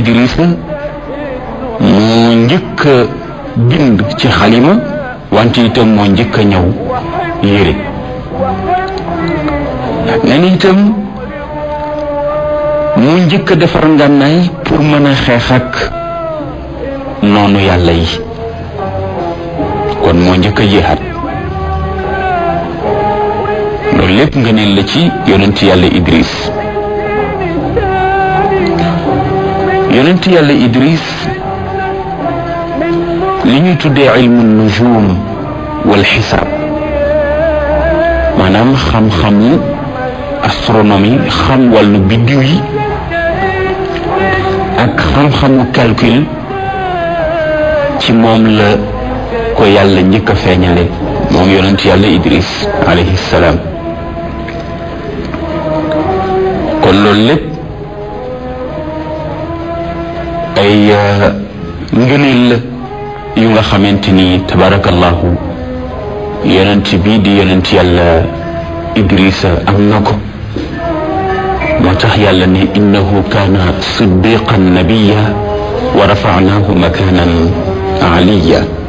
Idrissa moo njëkk a bind ci xalima wante itam moo njëkk a ñëw yére nee na itam mu njëkk a defar ngànnaay pour mën a xeex ak noonu yàlla yi kon moo njëkk a jihaad loolu lépp nga ne la ci yonent yàlla Idris yonent yàlla Idris li ñuy tuddee ilmu nujum wal xisaab maanaam xam-xamu astronomie xam wàllu biddiw yi ak xam-xamu calcul ci moom la ko yàlla njëkk a feeñale moom yonent yàlla Idris alayhi salaam kon loolu lépp ay ngëneel la yu nga xamante ni tabarakallahu yonent bii di yonent yàlla Idrissa am na ko moo tax yàlla ne innahu kaana siddiqan nabiyya wa rafa'nahu makanan aliyya